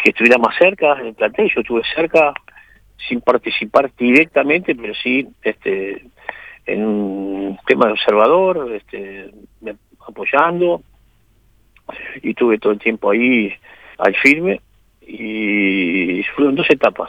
que estuviera más cerca del plantel. Yo estuve cerca sin participar directamente, pero sí en un tema de observador, apoyando, y estuve todo el tiempo ahí al firme, y fueron dos etapas.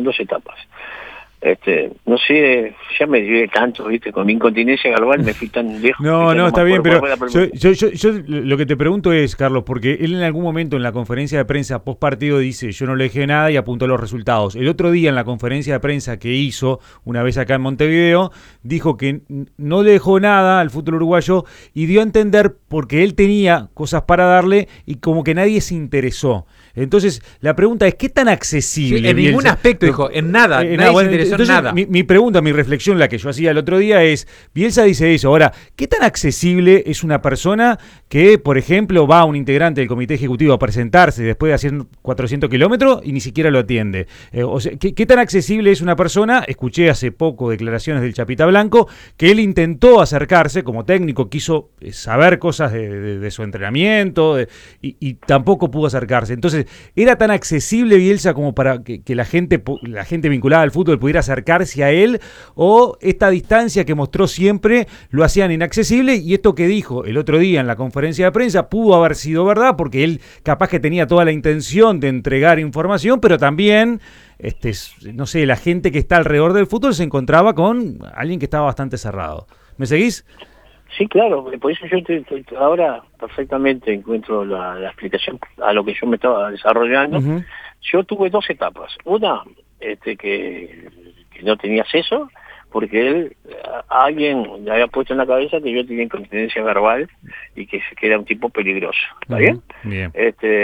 No sé, ya me dio tanto, viste, con mi incontinencia verbal me fui tan lejos. No, está bien, pero yo lo que te pregunto es, Carlos, porque él en algún momento en la conferencia de prensa post partido dice, yo no le dejé nada y apuntó los resultados. El otro día en la conferencia de prensa que hizo, una vez acá en Montevideo, dijo que no le dejó nada al fútbol uruguayo y dio a entender porque él tenía cosas para darle y como que nadie se interesó. Entonces, la pregunta es, ¿qué tan accesible? Sí, en Bielsa? ningún aspecto, dijo, en nada, nadie se interesó en nada. Mi pregunta, mi reflexión, la que yo hacía el otro día es, Bielsa dice eso, ahora, ¿qué tan accesible es una persona que, por ejemplo, va a un integrante del comité ejecutivo a presentarse después de hacer 400 kilómetros y ni siquiera lo atiende? O sea, ¿qué tan accesible es una persona? Escuché hace poco declaraciones del Chapita Blanco, que él intentó acercarse, como técnico, quiso saber cosas de su entrenamiento y tampoco pudo acercarse. Entonces, ¿era tan accesible Bielsa como para que la gente vinculada al fútbol pudiera acercarse a él? ¿O esta distancia que mostró siempre lo hacían inaccesible? Y esto que dijo el otro día en la conferencia de prensa pudo haber sido verdad, porque él capaz que tenía toda la intención de entregar información, pero también, no sé, la gente que está alrededor del fútbol se encontraba con alguien que estaba bastante cerrado. ¿Me seguís? Sí, claro, por eso yo ahora perfectamente encuentro la explicación a lo que yo me estaba desarrollando. Uh-huh. Yo tuve dos etapas. Una, que no tenía acceso, porque alguien le había puesto en la cabeza que yo tenía incontinencia verbal y que era un tipo peligroso. ¿Está bien? Bien.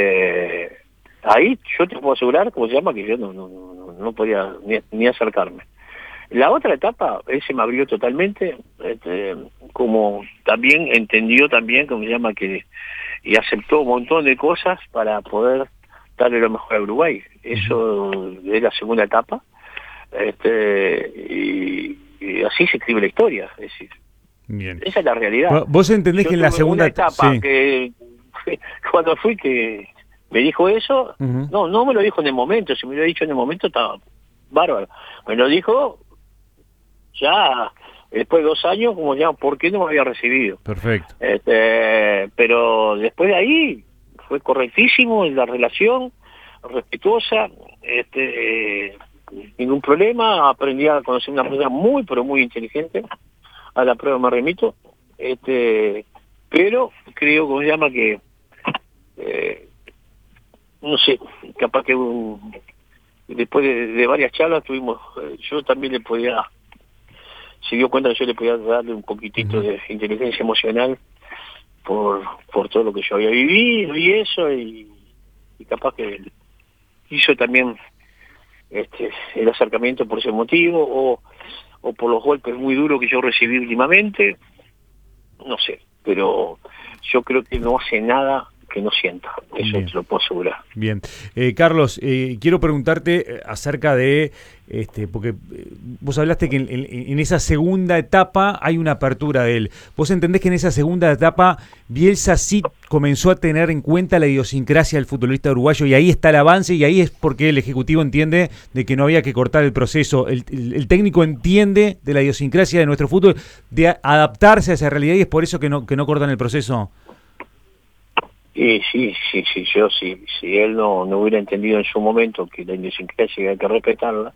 Ahí yo te puedo asegurar, como se llama, que yo no podía ni acercarme. La otra etapa, él se me abrió totalmente, como también entendió también, como se llama, y aceptó un montón de cosas para poder darle lo mejor a Uruguay. Eso es la segunda etapa, y así se escribe la historia, es decir. Bien. Esa es la realidad. ¿Vos entendés yo que en la segunda etapa, sí, que cuando fui que me dijo eso, no me lo dijo en el momento, si me lo hubiera dicho en el momento estaba bárbaro. Me lo dijo ya después de 2 años, como ya, ¿por qué no me había recibido? Perfecto. Pero después de ahí fue correctísimo en la relación, respetuosa, ningún problema, aprendí a conocer una persona muy, pero muy inteligente, a la prueba me remito, pero creo, como se llama, que, no sé, capaz que después de varias charlas tuvimos, yo también le podía, se dio cuenta que yo le podía darle un poquitito de inteligencia emocional por todo lo que yo había vivido y eso, y capaz que hizo también el acercamiento por ese motivo, o por los golpes muy duros que yo recibí últimamente, no sé, pero yo creo que no hace nada que no sienta, eso Bien. te lo puedo asegurar. Bien. Carlos, quiero preguntarte acerca de, porque vos hablaste que en esa segunda etapa hay una apertura de él. ¿Vos entendés que en esa segunda etapa Bielsa sí comenzó a tener en cuenta la idiosincrasia del futbolista uruguayo y ahí está el avance y ahí es porque el Ejecutivo entiende de que no había que cortar el proceso? El técnico entiende de la idiosincrasia de nuestro fútbol, de adaptarse a esa realidad y es por eso que no cortan el proceso. Sí, yo si él no hubiera entendido en su momento que la idiosincrasia hay que respetarla,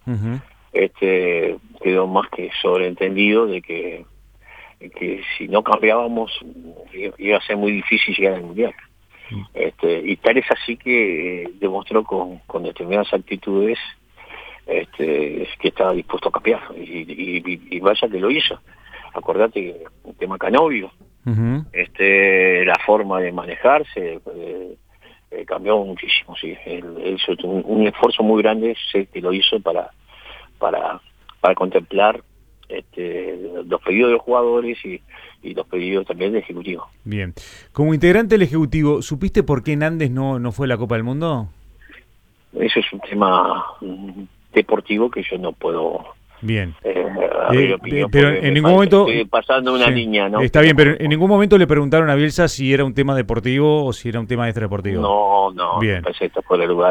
quedó más que sobreentendido de que si no cambiábamos iba a ser muy difícil llegar al Mundial. Y tal es así que demostró con determinadas actitudes que estaba dispuesto a cambiar, y vaya que lo hizo. Acordate que el tema Canovio, la forma de manejarse cambió muchísimo, sí. Él hizo un esfuerzo muy grande, sé que lo hizo para contemplar los pedidos de los jugadores y los pedidos también del Ejecutivo. Bien. Como integrante del Ejecutivo, ¿supiste por qué Nández no fue a la Copa del Mundo? Eso es un tema deportivo que yo no puedo... Bien. Pero en ningún momento... Estoy pasando una línea, ¿no? Está bien, pero en ningún momento le preguntaron a Bielsa si era un tema deportivo o si era un tema extradeportivo. No, Bien. me parece que está por el lugar.